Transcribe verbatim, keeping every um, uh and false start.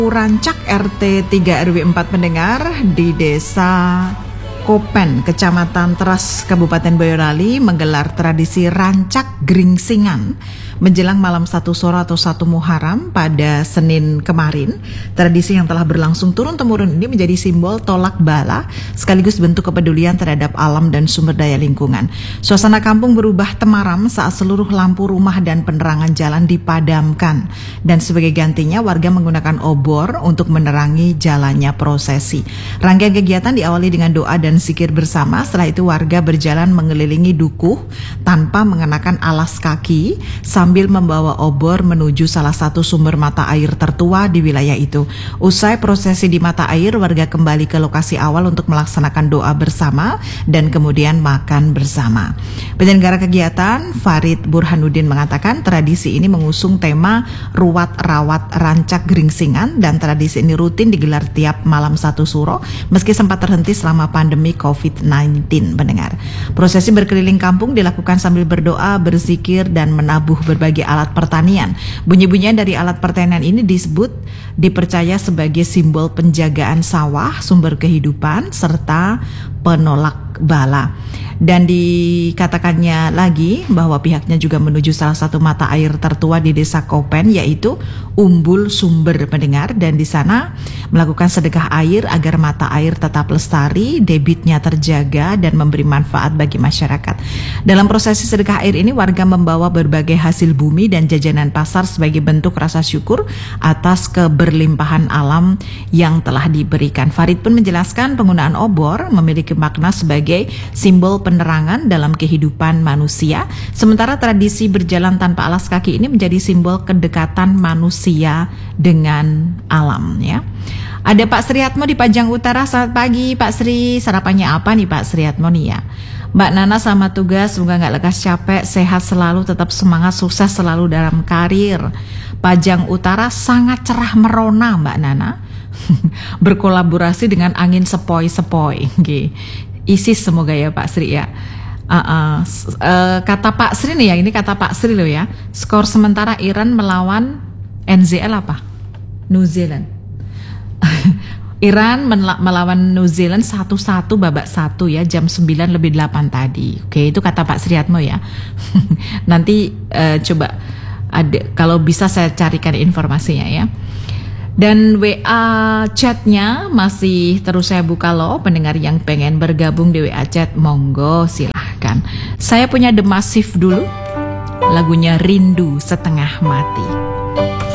Rancak R T tiga R W empat pendengar di Desa Kopen, Kecamatan Teras, Kabupaten Boyolali menggelar tradisi rancak geringsingan menjelang malam satu Suro atau satu Muharram pada Senin kemarin. Tradisi yang telah berlangsung turun-temurun ini menjadi simbol tolak bala sekaligus bentuk kepedulian terhadap alam dan sumber daya lingkungan. Suasana kampung berubah temaram saat seluruh lampu rumah dan penerangan jalan dipadamkan, dan sebagai gantinya warga menggunakan obor untuk menerangi jalannya prosesi. Rangkaian kegiatan diawali dengan doa dan zikir bersama. Setelah itu warga berjalan mengelilingi dukuh tanpa mengenakan alas kaki sambil membawa obor menuju salah satu sumber mata air tertua di wilayah itu. Usai prosesi di mata air, warga kembali ke lokasi awal untuk melaksanakan doa bersama dan kemudian makan bersama. Penyelenggara kegiatan Farid Burhanuddin mengatakan tradisi ini mengusung tema ruat rawat rancak geringsingan, dan tradisi ini rutin digelar tiap malam satu Suro meski sempat terhenti selama pandemi covid sembilan belas pendengar. Prosesi berkeliling kampung dilakukan sambil berdoa, berzikir, dan menabuh berbagai alat pertanian. Bunyi-bunyian dari alat pertanian ini disebut dipercaya sebagai simbol penjagaan sawah, sumber kehidupan, serta penolak bala. Dan dikatakannya lagi bahwa pihaknya juga menuju salah satu mata air tertua di Desa Kopen, yaitu Umbul Sumber pendengar, dan di sana melakukan sedekah air agar mata air tetap lestari, debitnya terjaga, dan memberi manfaat bagi masyarakat. Dalam prosesi sedekah air ini, warga membawa berbagai hasil bumi dan jajanan pasar sebagai bentuk rasa syukur atas keberlimpahan alam yang telah diberikan. Farid pun menjelaskan penggunaan obor memiliki makna sebagai simbol penerangan dalam kehidupan manusia, sementara tradisi berjalan tanpa alas kaki ini menjadi simbol kedekatan manusia dengan alam, ya. Ada Pak Sriatmo di Pajang Utara. Selamat pagi Pak Sri, sarapannya apa nih Pak Sriatmo nih ya? Mbak Nana sama tugas, semoga gak lekas capek, sehat selalu, tetap semangat, sukses selalu dalam karir. Pajang Utara sangat cerah merona Mbak Nana, berkolaborasi dengan angin sepoi-sepoi. Oke. Isis semoga ya Pak Sri ya. Uh, uh, uh, kata Pak Sri nih ya, ini kata Pak Sri loh ya. Skor sementara Iran melawan N Z L apa? New Zealand. Iran melawan New Zealand satu satu babak satu ya, jam sembilan lebih delapan tadi. Oke, itu kata Pak Sriatmo ya. Nanti uh, coba ada, kalau bisa saya carikan informasinya ya. Dan W A chatnya masih terus saya buka loh, pendengar yang pengen bergabung di W A chat, monggo silahkan. Saya punya The Massive dulu, lagunya Rindu Setengah Mati.